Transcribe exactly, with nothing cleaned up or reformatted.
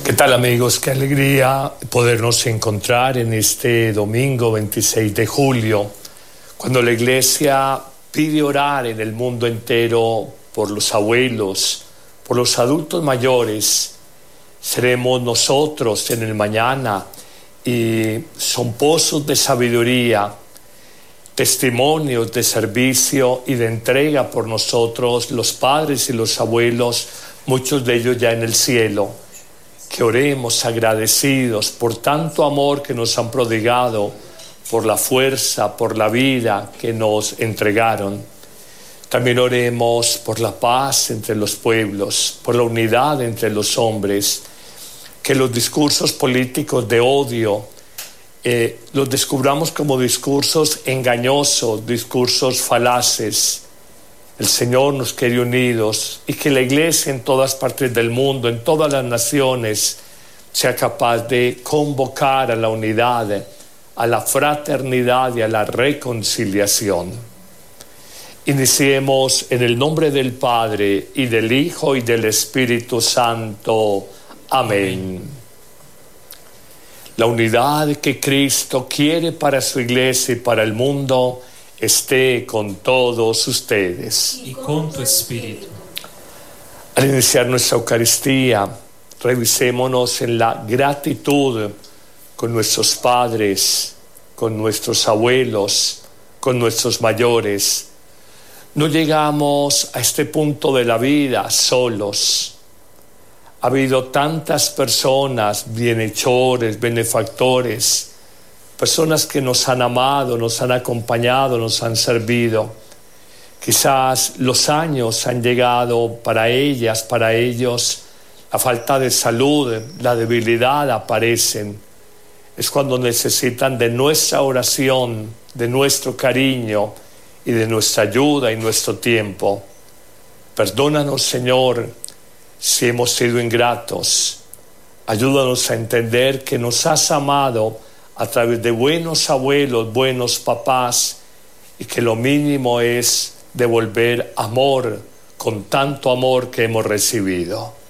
¿Qué tal, amigos? Qué alegría podernos encontrar en este domingo veintiséis de julio, cuando la Iglesia pide orar en el mundo entero por los abuelos, por los adultos mayores. Seremos nosotros en el mañana y son pozos de sabiduría, testimonios de servicio y de entrega por nosotros, los padres y los abuelos, muchos de ellos ya en el cielo. Que oremos agradecidos por tanto amor que nos han prodigado, por la fuerza, por la vida que nos entregaron. También oremos por la paz entre los pueblos, por la unidad entre los hombres, que los discursos políticos de odio eh, los descubramos como discursos engañosos, discursos falaces. El Señor nos quiere unidos y que la Iglesia en todas partes del mundo, en todas las naciones, sea capaz de convocar a la unidad, a la fraternidad y a la reconciliación. Iniciemos en el nombre del Padre, y del Hijo, y del Espíritu Santo. Amén. La unidad que Cristo quiere para su Iglesia y para el mundo esté con todos ustedes. Y con tu espíritu. Al iniciar nuestra Eucaristía, revisémonos en la gratitud con nuestros padres, con nuestros abuelos, con nuestros mayores. No llegamos a este punto de la vida solos. Ha habido tantas personas, bienhechores, benefactores, personas que nos han amado, nos han acompañado, nos han servido. Quizás los años han llegado para ellas, para ellos. La falta de salud, la debilidad aparecen. Es cuando necesitan de nuestra oración, de nuestro cariño y de nuestra ayuda y nuestro tiempo. Perdónanos, Señor, si hemos sido ingratos. Ayúdanos a entender que nos has amado a través de buenos abuelos, buenos papás, y que lo mínimo es devolver amor con tanto amor que hemos recibido.